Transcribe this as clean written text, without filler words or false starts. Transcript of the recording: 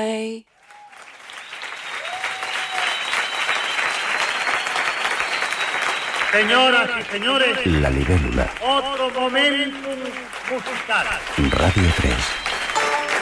fly. Señoras y señores, La Libélula. otro momento musical. Radio 3.